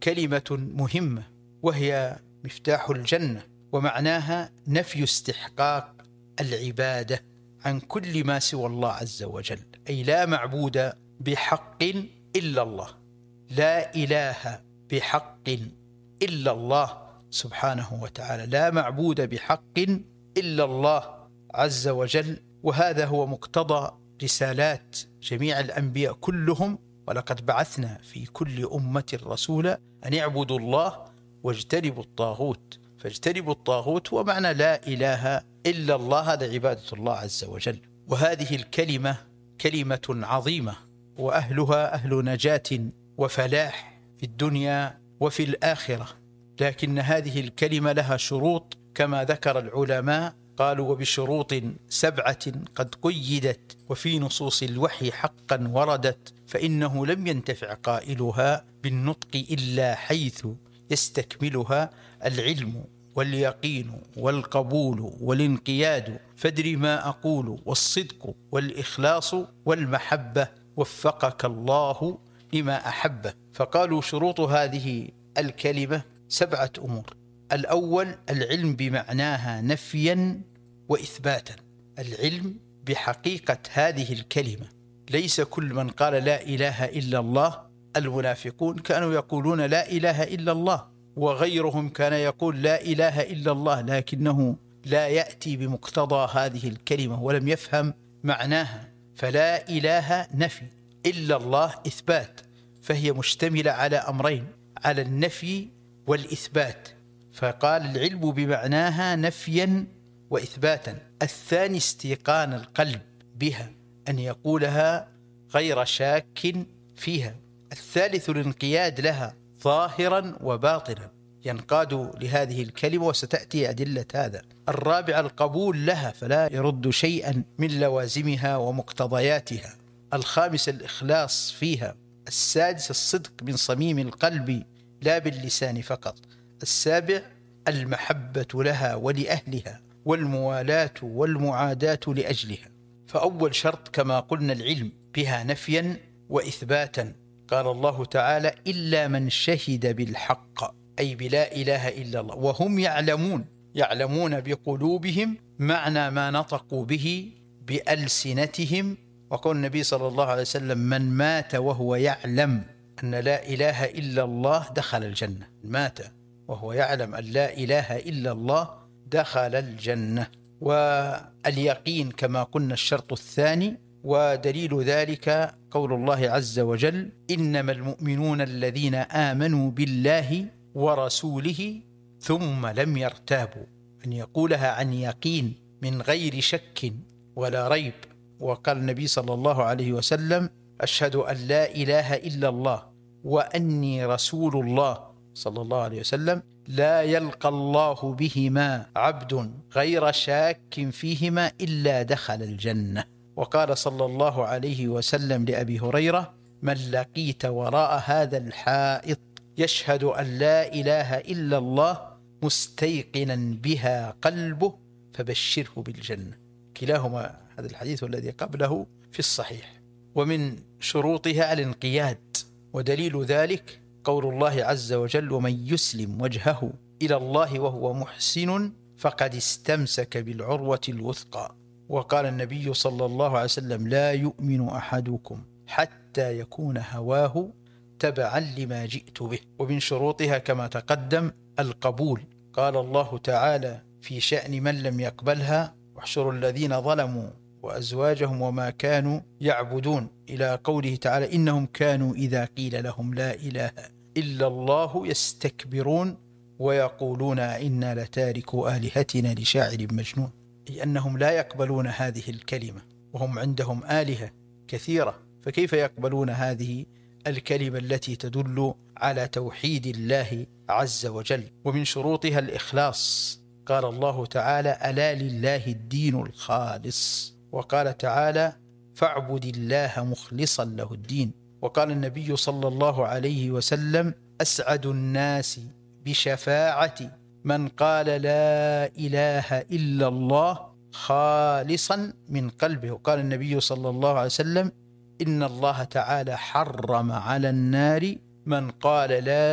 كلمة مهمة وهي مفتاح الجنة، ومعناها نفي استحقاق العبادة عن كل ما سوى الله عز وجل، أي لا معبود بحق إلا الله، لا إله بحق إلا الله سبحانه وتعالى، لا معبود بحق إلا الله عز وجل. وهذا هو مقتضى رسالات جميع الأنبياء كلهم: ولقد بعثنا في كل أمة رسولا أن يعبدوا الله واجتنبوا الطاغوت. فاجتنبوا الطاغوت هو معنى لا إله إلا الله، هذا عبادة الله عز وجل. وهذه الكلمة كلمة عظيمة، وأهلها أهل نجاة وفلاح في الدنيا وفي الآخرة، لكن هذه الكلمة لها شروط كما ذكر العلماء، قالوا: وبشروط 7 قد قيدت وفي نصوص الوحي حقا وردت، فإنه لم ينتفع قائلها بالنطق إلا حيث يستكملها العلم واليقين والقبول والانقياد، فادر ما أقول، والصدق والإخلاص والمحبة، وفقك الله لما أحبه. فقالوا شروط هذه الكلمة 7 أمور. الأول العلم بمعناها نفيا وإثباتا، العلم بحقيقة هذه الكلمة. ليس كل من قال لا إله إلا الله، المنافقون كانوا يقولون لا إله إلا الله، وغيرهم كان يقول لا إله إلا الله، لكنه لا يأتي بمقتضى هذه الكلمة ولم يفهم معناها. فلا إله نفي، إلا الله إثبات، فهي مشتملة على أمرين: على النفي والإثبات. فقال العلم بمعناها نفيا وإثباتا. الثاني استيقان القلب بها، أن يقولها غير شاك فيها. الثالث الانقياد لها ظاهرا وباطنا، ينقاد لهذه الكلمة وستأتي أدلة هذا. الرابع القبول لها، فلا يرد شيئا من لوازمها ومقتضياتها. الخامس الإخلاص فيها. السادس الصدق من صميم القلب لا باللسان فقط. السابع المحبة لها ولأهلها، والموالاة والمعاداة لأجلها. فأول شرط كما قلنا العلم بها نفيا وإثباتا. قال الله تعالى: إلا من شهد بالحق، أي بلا إله إلا الله، وهم يعلمون بقلوبهم معنى ما نطقوا به بألسنتهم. وقال النبي صلى الله عليه وسلم: من مات وهو يعلم أن لا إله إلا الله دخل الجنة. مات وهو يعلم أن لا إله إلا الله دخل الجنة. واليقين كما قلنا الشرط الثاني، ودليل ذلك قول الله عز وجل: إنما المؤمنون الذين آمنوا بالله ورسوله ثم لم يرتابوا، أن يقولها عن يقين من غير شك ولا ريب. وقال النبي صلى الله عليه وسلم: أشهد أن لا إله إلا الله وأني رسول الله صلى الله عليه وسلم، لا يلقى الله بهما عبد غير شاك فيهما إلا دخل الجنة. وقال صلى الله عليه وسلم لأبي هريرة: من لقيت وراء هذا الحائط يشهد أن لا إله إلا الله مستيقنا بها قلبه فبشره بالجنة. كلاهما، هذا الحديث والذي قبله، في الصحيح. ومن شروطها الانقياد، ودليل ذلك قول الله عز وجل: ومن يسلم وجهه إلى الله وهو محسن فقد استمسك بالعروة الوثقى. وقال النبي صلى الله عليه وسلم: لا يؤمن أحدكم حتى يكون هواه تبعا لما جئت به. ومن شروطها كما تقدم القبول. قال الله تعالى في شأن من لم يقبلها: واحشروا الذين ظلموا وأزواجهم وما كانوا يعبدون، إلى قوله تعالى: إنهم كانوا إذا قيل لهم لا إله إلا الله يستكبرون ويقولون إنا لتاركوا آلهتنا لشاعر مجنون. أي أنهم لا يقبلون هذه الكلمة، وهم عندهم آلهة كثيرة، فكيف يقبلون هذه الكلمة التي تدل على توحيد الله عز وجل؟ ومن شروطها الإخلاص. قال الله تعالى: ألا لله الدين الخالص. وقال تعالى: فاعبد الله مخلصا له الدين. وقال النبي صلى الله عليه وسلم: أسعد الناس بشفاعة من قال لا إله إلا الله خالصا من قلبه. وقال النبي صلى الله عليه وسلم: إن الله تعالى حرم على النار من قال لا